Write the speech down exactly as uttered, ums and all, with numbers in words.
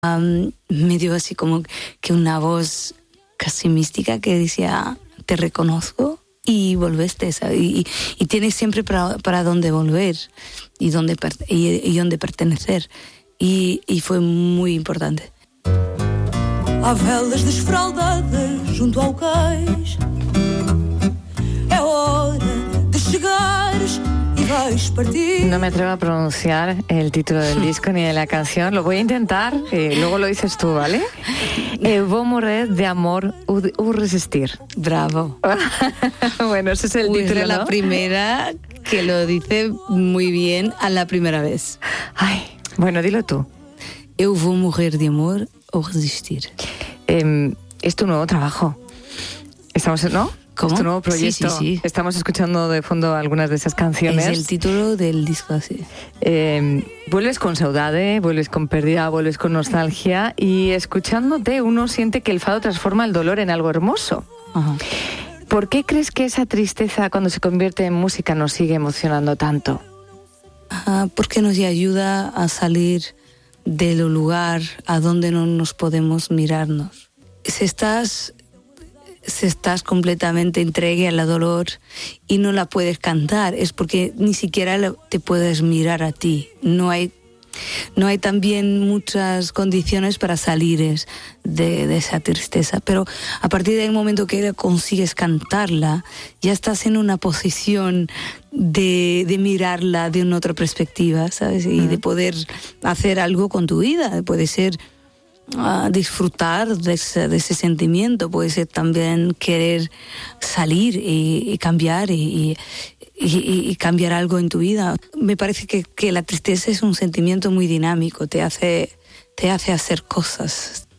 Um, me dio así como que una voz casi mística que decía, te reconozco y volviste, ¿sabes? Y, y tienes siempre para, para dónde volver y dónde, y, y dónde pertenecer. Y, y fue muy importante. Há velas desfraldadas junto ao cais. É hora de chegares e vais partir. No me atrevo a pronunciar el título del disco ni de la canción. Lo voy a intentar, eh, luego lo dices tú, ¿vale? Eh, vou morrer de amor u resistir. Bravo. Bueno, ese es el Uy, título, es ¿no? la primera que lo dice muy bien a la primera vez. Ay, bueno, dilo tú. Eu vou morrer de amor o resistir. Eh, es tu nuevo trabajo. Estamos, ¿no? ¿Cómo? Es tu nuevo proyecto. Sí, sí, sí. Estamos escuchando de fondo algunas de esas canciones. Es el título del disco, así. Eh, vuelves con saudade, vuelves con pérdida, vuelves con nostalgia y escuchándote uno siente que el fado transforma el dolor en algo hermoso. Ajá. ¿Por qué crees que esa tristeza cuando se convierte en música nos sigue emocionando tanto? Ah, porque nos ayuda a salir del lugar a donde no nos podemos mirarnos. Si estás, si estás completamente entregue al dolor y no la puedes cantar, es porque ni siquiera te puedes mirar a ti. No hay, no hay también muchas condiciones para salir de, de esa tristeza. Pero a partir del momento que consigues cantarla, ya estás en una posición de, de mirarla de una otra perspectiva, ¿sabes? Y uh-huh. de poder hacer algo con tu vida. Puede ser uh, disfrutar de ese, de ese sentimiento, puede ser también querer salir y, y cambiar y, y, y cambiar algo en tu vida. Me parece que, que la tristeza es un sentimiento muy dinámico, te hace, te hace hacer cosas.